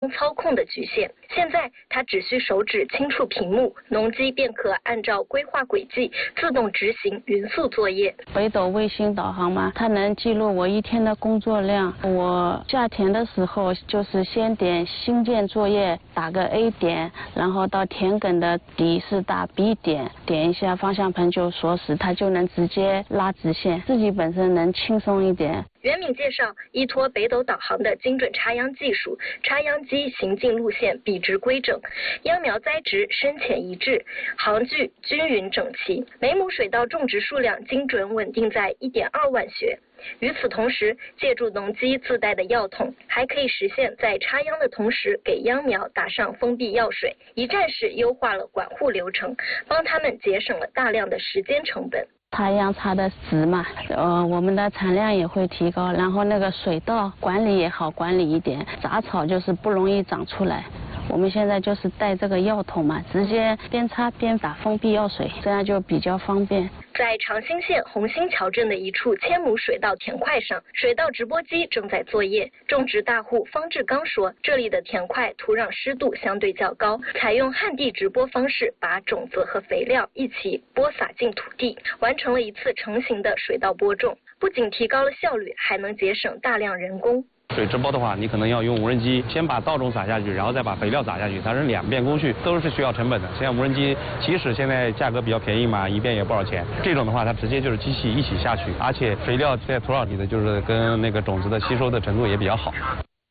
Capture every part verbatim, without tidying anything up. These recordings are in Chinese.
操控的局限。现在它只需手指轻触屏幕，农机便可按照规划轨迹自动执行匀速作业。 北斗卫星导航嘛，它能记录我一天的工作量。我下田的时候就是先点新建作业，打个 A 点，然后到田埂的底是打 B 点，点一下方向盘就锁死，它就能直接拉直线，自己本身能轻松一点。 袁敏介绍，依托北斗导航的精准插秧技术，插秧机行进路线笔直规整，秧苗栽植深浅一致，行距均匀整齐，每亩水稻种植数量精准稳定在 一点二万穴。与此同时，借助农机自带的药筒，还可以实现在插秧的同时给秧苗打上封闭药水，一站式优化了管护流程，帮他们节省了大量的时间成本。 插秧插的实嘛，呃，我们的产量也会提高，然后那个水稻管理也好管理一点，杂草就是不容易长出来。我们现在就是带这个药筒嘛，直接边插边打封闭药水，这样就比较方便。 在长兴县红星桥镇的一处千亩水稻田块上，水稻直播机正在作业。种植大户方志刚说，这里的田块土壤湿度相对较高，采用旱地直播方式，把种子和肥料一起播撒进土地，完成了一次成型的水稻播种。不仅提高了效率，还能节省大量人工。 水直播的话，你可能要用无人机先把稻种撒下去，然后再把肥料撒下去，它是两遍工序，都是需要成本的。现在无人机即使现在价格比较便宜嘛，一遍也不少钱。这种的话，它直接就是机器一起下去，而且肥料在土壤里的就是跟那个种子的吸收的程度也比较好。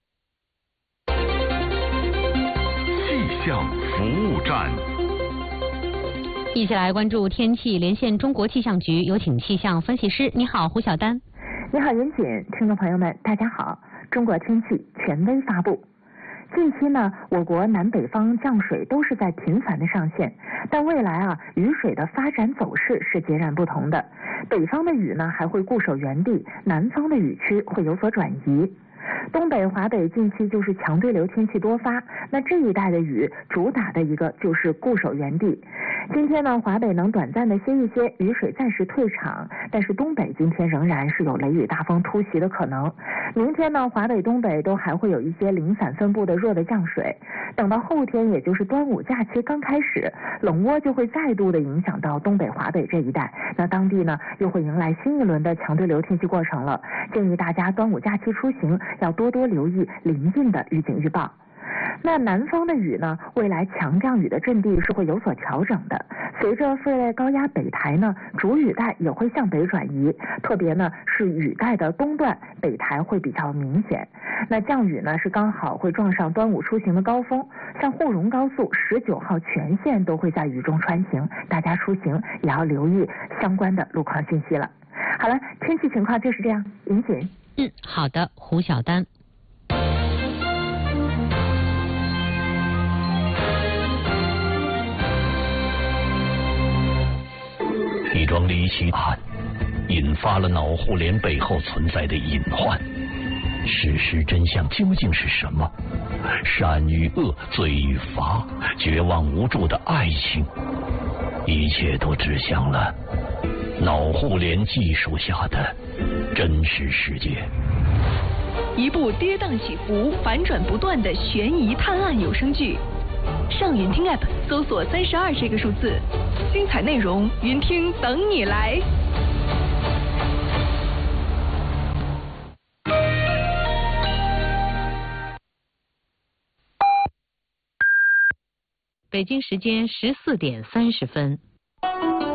气象服务站， 一起来关注天气，连线中国气象局，有请气象分析师。你好，胡晓丹。 你好，严谨，听众朋友们，大家好。中国天气权威发布。近期呢，我国南北方降水都是在频繁的上线，但未来啊，雨水的发展走势是截然不同的。北方的雨呢还会固守原地，南方的雨区会有所转移。东北、华北近期就是强对流天气多发，那这一带的雨主打的一个就是固守原地。今天呢，华北能短暂的歇一歇，雨水暂时退场，但是东北今天仍然是有雷雨大风突袭的可能。明天呢，华北、东北都还会有一些零散分布的弱的降水。等到后天，也就是端午假期刚开始，冷涡就会再度的影响到东北、华北这一带，那当地呢又会迎来新一轮的强对流天气过程了。建议大家端午假期出行要多多留意临近的预警预报。那南方的雨呢，未来强降雨的阵地是会有所调整的。随着副热带高压北抬呢，主雨带也会向北转移，特别呢是雨带的东段北抬会比较明显。那降雨呢是刚好会撞上端午出行的高峰，像沪蓉高速十九号全线都会在雨中穿行，大家出行也要留意相关的路况信息了。好了，天气情况就是这样，尹姐。 嗯，好的，胡晓丹。 一桩离奇案引发了脑互联背后存在的隐患，事实真相究竟是什么？善与恶，罪与罚，绝望无助的爱情，一切都指向了脑互联技术下的真实世界。 一部跌宕起伏、反转不断的悬疑探案有声剧，上云听 App 搜索三十二这个数字，精彩内容云听等你来。 北京时间十四点三十分。